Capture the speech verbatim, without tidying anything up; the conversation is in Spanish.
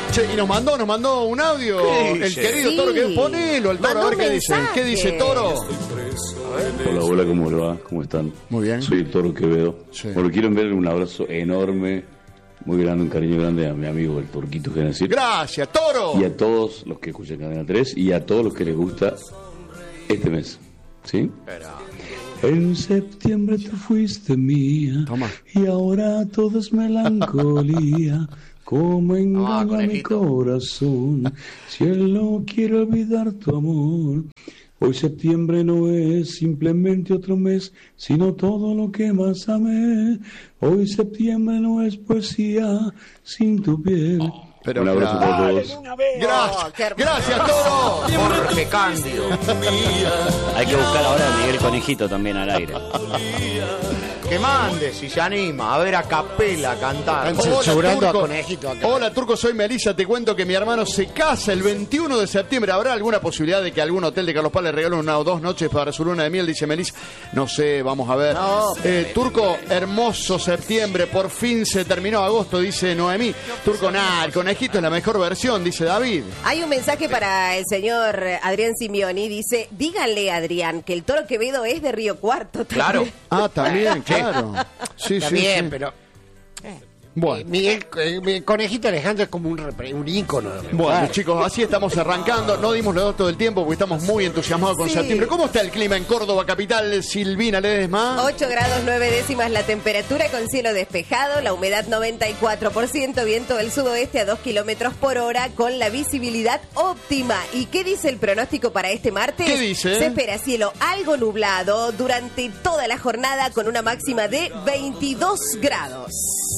Che, y nos mandó, nos mandó un audio el querido Sí. Toro, que ponelo al Toro, Mandó a ver un qué dice. mensaje. ¿Qué dice Toro? Hola, hola, ¿cómo le va? ¿Cómo están? Muy bien. Soy el Toro Quevedo. Sí. Bueno, quiero enviarle un abrazo enorme, muy grande, un cariño grande a mi amigo el Turquito Genacir. Gracias, Toro. Y a todos los que escuchan Cadena tres y a todos los que les gusta este mes. ¿Sí? En septiembre tú fuiste mía. Toma. Y ahora todo es melancolía. Como engaña mi conejito. corazón. Si él no quiere olvidar tu amor. Hoy septiembre no es simplemente otro mes, sino todo lo que más amé. Hoy septiembre no es poesía sin tu piel. Pero Un abrazo claro. para todos. Gracias, qué hermoso. gracias, Toro. Jorge Cándido. Hay que buscar ahora a Miguel Conejito también al aire. Que mande, si se anima, a ver a capela cantar. Hola, Censurando a Turco. Conejito acá. Hola, Turco, soy Melissa. Te cuento que mi hermano se casa el veintiuno de septiembre. ¿Habrá alguna posibilidad de que algún hotel de Carlos Paz le regale una o dos noches para su luna de miel? Dice Melissa. No sé, vamos a ver. No, Eh, Turco, hermoso septiembre. Por fin se terminó agosto, dice Noemí. Turco, nada, el conejito es la mejor versión, dice David. Hay un mensaje para el señor Adrián Simeoni. Dice, díganle, Adrián, que el Toro Quevedo es de Río Cuarto. Claro. Ah, también, claro. Sí, Está sí, bien, sí. pero Bueno. Miguel, eh, mi Conejito Alejandro es como un, repre- un ícono. de Bueno, verdad. chicos, así estamos arrancando. No dimos los datos del tiempo porque estamos muy entusiasmados con Sí. septiembre. ¿Cómo está el clima en Córdoba, capital? Silvina Ledesma. ocho grados nueve décimas la temperatura con cielo despejado, la humedad noventa y cuatro por ciento, viento del sudoeste a dos kilómetros por hora con la visibilidad óptima. ¿Y qué dice el pronóstico para este martes? ¿Qué dice? Se espera cielo algo nublado durante toda la jornada con una máxima de veintidós grados.